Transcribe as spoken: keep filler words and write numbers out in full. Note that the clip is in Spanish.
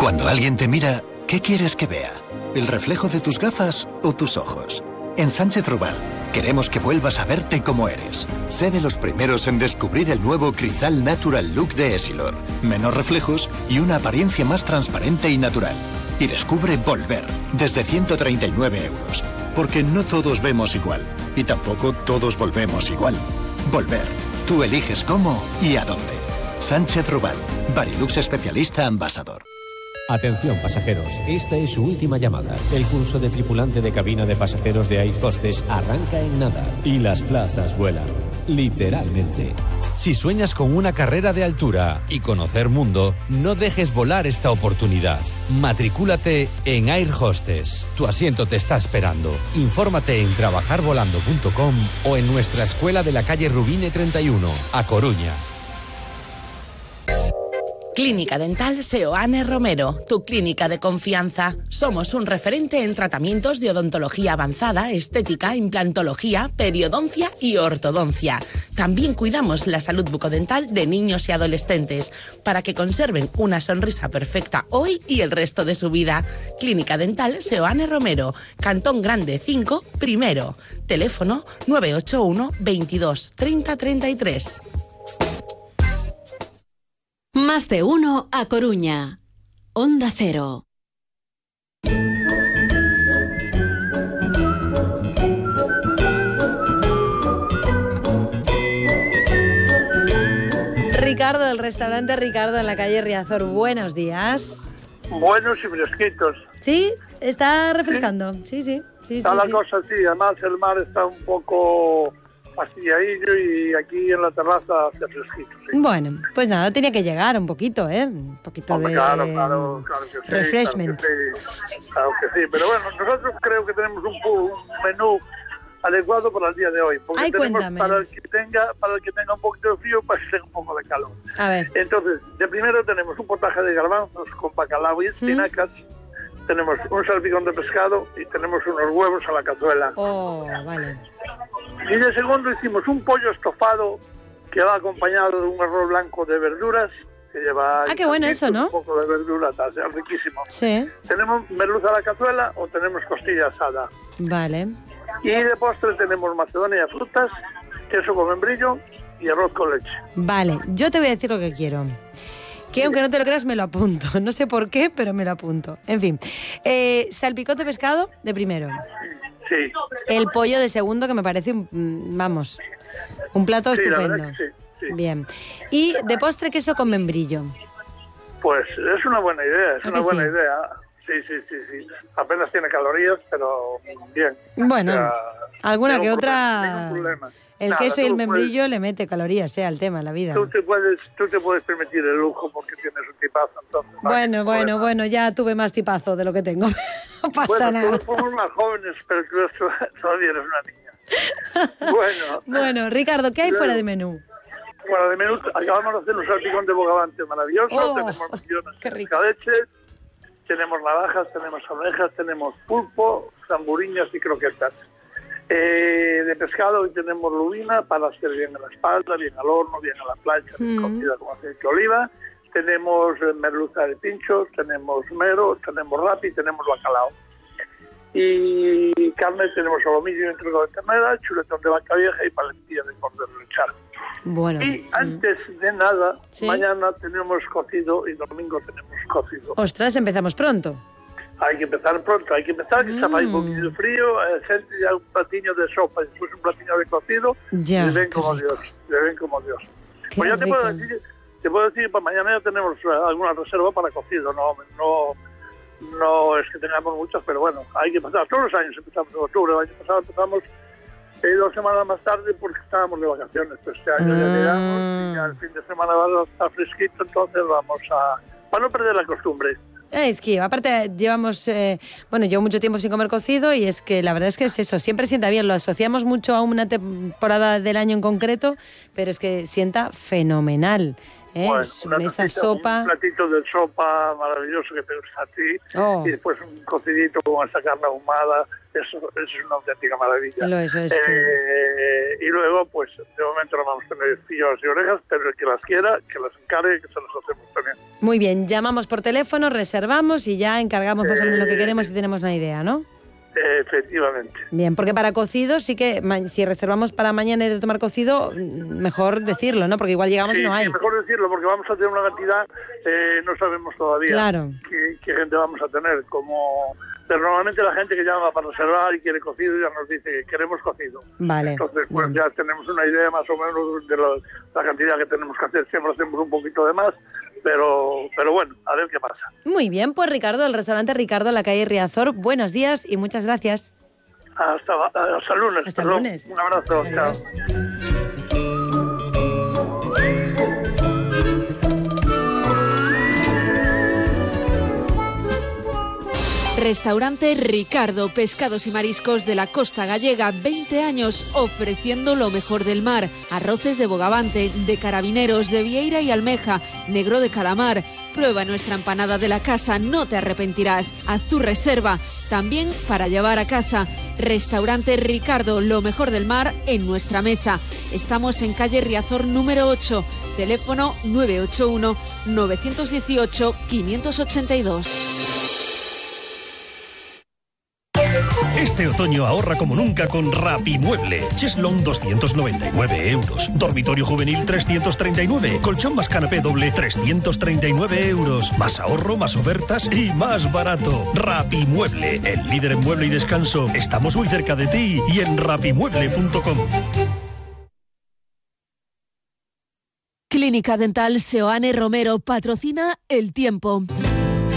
Cuando alguien te mira, ¿qué quieres que vea? ¿El reflejo de tus gafas o tus ojos? En Sánchez Rubal queremos que vuelvas a verte como eres. Sé de los primeros en descubrir el nuevo Crizal Natural Look de Essilor. Menos reflejos y una apariencia más transparente y natural. Y descubre Volver, desde ciento treinta y nueve euros. Porque no todos vemos igual. Y tampoco todos volvemos igual. Volver. Tú eliges cómo y a dónde. Sánchez Rubal. Barilux especialista ambasador. Atención pasajeros, esta es su última llamada. El curso de tripulante de cabina de pasajeros de Air Hostess arranca en nada y las plazas vuelan, literalmente. Si sueñas con una carrera de altura y conocer mundo, no dejes volar esta oportunidad. Matricúlate en Air Hostess. Tu asiento te está esperando. Infórmate en trabajar volando punto com o en nuestra escuela de la calle Rubine treinta y uno, A Coruña. Clínica Dental Seoane Romero, tu clínica de confianza. Somos un referente en tratamientos de odontología avanzada, estética, implantología, periodoncia y ortodoncia. También cuidamos la salud bucodental de niños y adolescentes para que conserven una sonrisa perfecta hoy y el resto de su vida. Clínica Dental Seoane Romero, Cantón Grande cinco, primero. Teléfono nueve ocho uno, veintidós, treinta, treinta y tres. Más de uno a Coruña. Onda Cero. Ricardo, del restaurante Ricardo en la calle Riazor. Buenos días. Buenos y fresquitos. ¿Sí? ¿Está refrescando? Sí, sí. sí, sí está sí, la sí. cosa así. Además, el mar está un poco pastilladillo y aquí en la terraza hace fresquito. Sí. Bueno, pues nada, tenía que llegar un poquito, ¿eh? Un poquito Hombre, de claro, claro, claro que sí, refreshment. Claro que, sí, claro que sí. Pero bueno, nosotros creo que tenemos un, un menú adecuado para el día de hoy. Porque Ay, tenemos cuéntame. para el que tenga para el que tenga un poquito de frío, pues tenga un poco de calor. A ver. Entonces, de primero tenemos un potaje de garbanzos con bacalao y espinacas. ¿Mm? Tenemos un salpicón de pescado y tenemos unos huevos a la cazuela. Oh, vale. Y de segundo hicimos un pollo estofado que va acompañado de un arroz blanco de verduras que lleva... Ah, qué bueno eso, ¿no? Un poco de verdura, está riquísimo. Sí. Tenemos merluza a la cazuela o tenemos costilla asada. Vale. Y de postre tenemos macedonia de frutas, queso con membrillo y arroz con leche. Vale, yo te voy a decir lo que quiero. Que aunque no te lo creas, me lo apunto. No sé por qué, pero me lo apunto. En fin. Eh, salpicón de pescado, de primero. Sí. El pollo de segundo, que me parece, un, vamos, un plato sí, estupendo. La verdad que sí, sí. Bien. Y de postre, queso con membrillo. Pues es una buena idea, es una buena sí? idea. Sí, sí, sí, sí. Apenas tiene calorías, pero bien. Bueno, o sea, alguna que otra... Ningún problema. El Nada, queso y el membrillo puedes, le mete calorías, sea el tema, la vida. Tú te puedes, tú te puedes permitir el lujo porque tienes un tipazo. Entonces, bueno, bueno, problema. bueno, ya tuve más tipazo de lo que tengo. No pasa bueno, nada. Todos somos más jóvenes, pero tú todavía eres una niña. Bueno. Bueno, Ricardo, ¿qué hay fuera de menú? Fuera de menú, acabamos de hacer un salpicón de bogavante maravilloso. Oh, tenemos millones de escabeches, tenemos navajas, tenemos almejas, tenemos pulpo, zamburiñas y croquetas. Eh, de pescado hoy tenemos lubina para hacer bien a la espalda, bien al horno, bien a la plancha, mm. cocida con aceite de oliva. Tenemos eh, merluza de pinchos, tenemos mero, tenemos rapi, tenemos bacalao. Y carne tenemos solomillo entrecot de ternera, chuletón de vaca vieja y palentilla de cordero lechado. Bueno. Y antes mm. de nada, ¿sí? Mañana tenemos cocido y domingo tenemos cocido. Ostras, empezamos pronto. Hay que empezar pronto, hay que empezar, que mm. está un poquito de frío, eh, gente ya un platillo de sopa y después un platillo de cocido, ya, y ven como rico. Dios, le ven como Dios. Qué pues ya te rico. puedo decir, te puedo decir, para mañana ya tenemos alguna reserva para cocido, no, no, no es que tengamos muchas, pero bueno, hay que empezar, todos los años empezamos en octubre, el año pasado empezamos eh, dos semanas más tarde porque estábamos de vacaciones, pero este año ah. ya llegamos y ya el fin de semana va a estar fresquito, entonces vamos a, para no perder la costumbre. Es que aparte llevamos, eh, bueno, llevo mucho tiempo sin comer cocido y es que la verdad es que es eso, siempre sienta bien, lo asociamos mucho a una temporada del año en concreto, pero es que sienta fenomenal. ¿eh? Bueno, una esa tacita, sopa. un platito de sopa maravilloso que te gusta a ti, Oh. y después un cocidito con esa carne ahumada, eso, eso es una auténtica maravilla. Lo eso es eh, que- Y luego, pues, de momento no vamos a tener pillos y orejas, pero el que las quiera, que las encargue, que se las hacemos también. Muy bien, llamamos por teléfono, reservamos y ya encargamos más o menos lo que Eh, queremos si tenemos una idea, ¿no? Eh, efectivamente. Bien, porque para cocido sí que ma- si reservamos para mañana ir de tomar cocido, mm, mejor decirlo, ¿no? Porque igual llegamos Sí, y no hay. sí, mejor decirlo, porque vamos a tener una cantidad, eh, no sabemos todavía Claro. qué, qué gente vamos a tener. Como, pero normalmente la gente que llama para reservar y quiere cocido ya nos dice que queremos cocido. Vale. Entonces, pues bien. ya tenemos una idea más o menos de lo- la cantidad que tenemos que hacer. Siempre hacemos un poquito de más, pero, pero bueno, a ver qué pasa. Muy bien, pues Ricardo, el restaurante Ricardo en la calle Riazor, buenos días y muchas gracias. Hasta, hasta el lunes. Hasta el perdón. lunes. Un abrazo. Adiós. Chao. Restaurante Ricardo, pescados y mariscos de la costa gallega, veinte años ofreciendo lo mejor del mar. Arroces de bogavante, de carabineros, de vieira y almeja, negro de calamar. Prueba nuestra empanada de la casa, no te arrepentirás. Haz tu reserva, también para llevar a casa. Restaurante Ricardo, lo mejor del mar en nuestra mesa. Estamos en calle Riazor número ocho, teléfono nueve ocho uno, nueve uno ocho, cinco ocho dos. Este otoño ahorra como nunca con Rapimueble. Cheslong doscientos noventa y nueve euros. Dormitorio juvenil trescientos treinta y nueve. Colchón más canapé doble trescientos treinta y nueve euros. Más ahorro, más ofertas y más barato. Rapimueble, el líder en mueble y descanso. Estamos muy cerca de ti y en rapimueble punto com. Clínica Dental Seoane Romero patrocina El Tiempo.